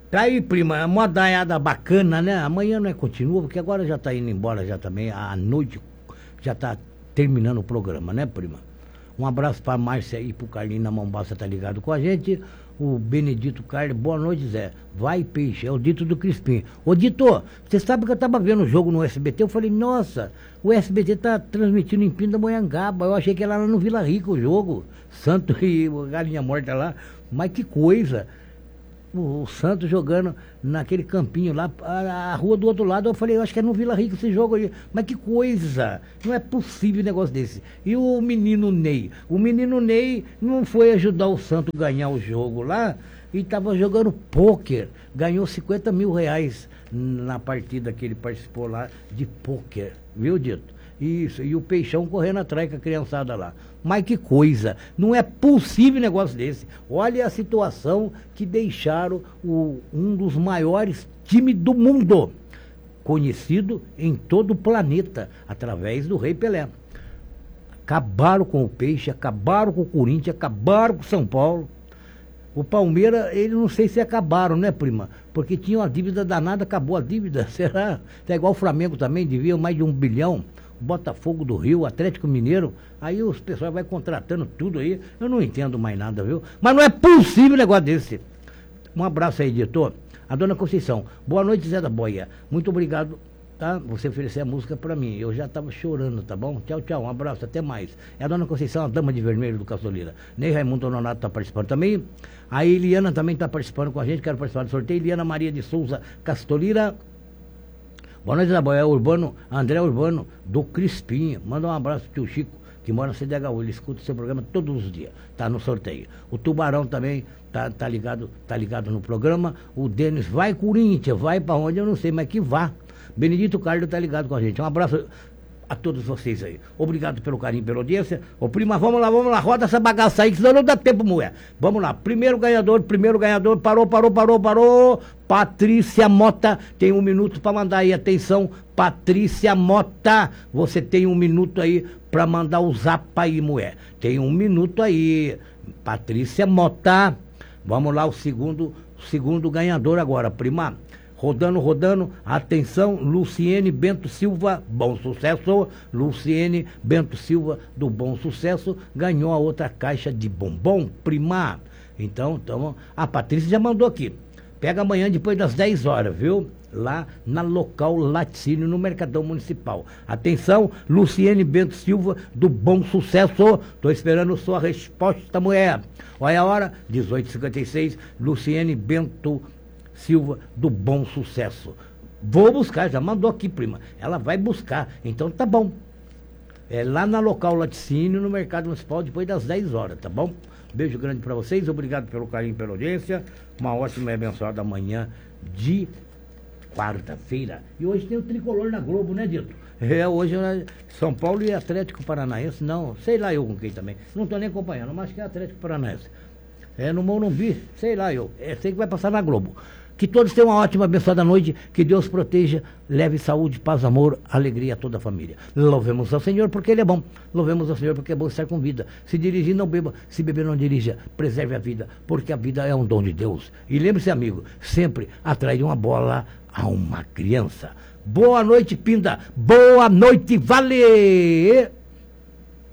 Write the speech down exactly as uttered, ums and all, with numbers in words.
Tá aí, prima, é uma modaiada bacana, né? Amanhã não é continua, porque agora já tá indo embora já também, à noite já tá terminando o programa, né, prima? Um abraço pra Márcia e pro Carlinho na Mombaça, tá ligado com a gente. O Benedito Carlos, boa noite, Zé. Vai, peixe, é o Dito do Crispim. Ô, Dito, você sabe que eu tava vendo o jogo no S B T, eu falei, nossa, o S B T tá transmitindo em Pindamonhangaba, eu achei que era lá no Vila Rica o jogo, Santo e Galinha Morta lá, mas que coisa. O, o Santos jogando naquele campinho lá, a, a rua do outro lado, eu falei, eu acho que é no Vila Rica esse jogo aí, mas que coisa, não é possível um negócio desse. E o menino Ney, o menino Ney não foi ajudar o Santos a ganhar o jogo lá, e estava jogando pôquer, ganhou cinquenta mil reais na partida que ele participou lá de pôquer, viu, Dito? Isso, e o Peixão correndo atrás com a criançada lá. Mas que coisa, não é possível um negócio desse. Olha a situação que deixaram o, um dos maiores times do mundo, conhecido em todo o planeta, através do Rei Pelé. Acabaram com o Peixe, acabaram com o Corinthians, acabaram com o São Paulo. O Palmeiras, ele não sei se acabaram, né, prima? Porque tinha uma dívida danada, acabou a dívida, será? É igual o Flamengo também, devia mais de um bilhão. Botafogo do Rio, Atlético Mineiro, aí os pessoal vai contratando tudo aí, eu não entendo mais nada, viu? Mas não é possível um negócio desse. Um abraço aí, editor. A dona Conceição, boa noite, Zé da Boia. Muito obrigado, tá? Você oferecer a música pra mim, eu já tava chorando, tá bom? Tchau, tchau, um abraço, até mais. É a dona Conceição, a dama de vermelho do Caçolira. Ney Raimundo Nonato tá participando também. A Eliana também tá participando com a gente, quero participar do sorteio. Eliana Maria de Souza Castolira. Boa noite, Zé Boia. Urbano, André Urbano, do Crispim. Manda um abraço pro tio Chico, que mora na C D H U. Ele escuta o seu programa todos os dias. Tá no sorteio. O Tubarão também tá, tá, ligado, tá ligado no programa. O Denis, vai Corinthians, vai pra onde? Eu não sei, mas que vá. Benedito Carlos tá ligado com a gente. Um abraço a todos vocês aí. Obrigado pelo carinho, pela audiência. Ô, prima, vamos lá, vamos lá. Roda essa bagaça aí, que senão não dá tempo, mulher. Vamos lá. Primeiro ganhador, primeiro ganhador. Parou, parou, parou, parou. Patrícia Mota tem um minuto para mandar aí. Atenção, Patrícia Mota. Você tem um minuto aí para mandar o zap aí, mulher. Tem um minuto aí. Patrícia Mota. Vamos lá, o segundo, segundo ganhador agora, prima. Rodando, rodando, atenção, Luciene Bento Silva, Bom Sucesso, Luciene Bento Silva, do Bom Sucesso, ganhou a outra caixa de bombom, prima. Então, então, a Patrícia já mandou aqui, pega amanhã depois das dez horas, viu? Lá na Local Laticínio, no Mercadão Municipal. Atenção, Luciene Bento Silva, do Bom Sucesso, tô esperando sua resposta, mulher. Olha a hora, dezoito e cinquenta e seis, Luciene Bento Silva, do Bom Sucesso. Vou buscar, já mandou aqui, prima. Ela vai buscar, então tá bom. É lá na Local Laticínio, no Mercado Municipal, depois das dez horas, tá bom? Beijo grande pra vocês, obrigado pelo carinho, pela audiência. Uma ótima e abençoada manhã de quarta-feira. E hoje tem o Tricolor na Globo, né, Dito? É, hoje é São Paulo e Atlético Paranaense, não, sei lá eu com quem também. Não tô nem acompanhando, mas acho que é Atlético Paranaense. É no Morumbi, sei lá eu. É, sei que vai passar na Globo. Que todos tenham uma ótima, abençoada noite. Que Deus proteja, leve saúde, paz, amor, alegria a toda a família. Louvemos ao Senhor porque Ele é bom. Louvemos ao Senhor porque é bom estar com vida. Se dirigir, não beba. Se beber, não dirija. Preserve a vida, porque a vida é um dom de Deus. E lembre-se, amigo, sempre atrai uma bola a uma criança. Boa noite, Pinda. Boa noite, vale!